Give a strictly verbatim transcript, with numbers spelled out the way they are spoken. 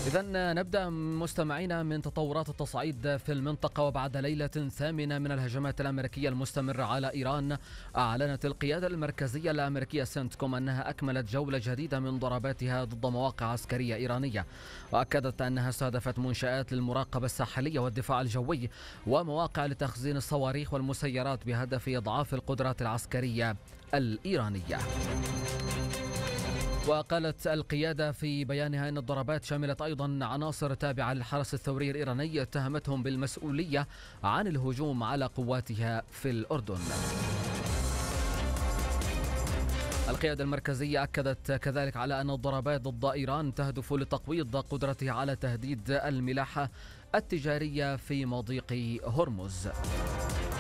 إذن نبدأ مستمعينا من تطورات التصعيد في المنطقة. وبعد ليلة ثامنة من الهجمات الأمريكية المستمرة على إيران، أعلنت القيادة المركزية الأمريكية سنتكوم أنها أكملت جولة جديدة من ضرباتها ضد مواقع عسكرية إيرانية، وأكدت أنها استهدفت منشآت للمراقبة الساحلية والدفاع الجوي ومواقع لتخزين الصواريخ والمسيرات بهدف إضعاف القدرات العسكرية الإيرانية. وقالت القيادة في بيانها أن الضربات شملت أيضا عناصر تابعة للحرس الثوري الإيراني اتهمتهم بالمسؤولية عن الهجوم على قواتها في الأردن. القيادة المركزية أكدت كذلك على أن الضربات ضد إيران تهدف لتقويض قدرتها على تهديد الملاحة التجارية في مضيق هرمز.